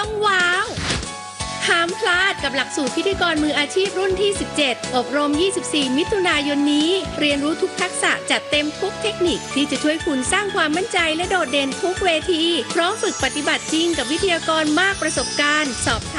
ต้องว้าวห้ามพลาดกับหลักสูตรพิธีกรมืออาชีพรุ่นที่ 17 อบรม 24 มิถุนายนนี้ เรียนรู้ทุกทักษะจัดเต็มทุกเทคนิคที่จะช่วยคุณสร้างความมั่นใจและโดดเด่นทุกเวทีพร้อมฝึกปฏิบัติจริงกับวิทยากรมากประสบการณ์สอบถาม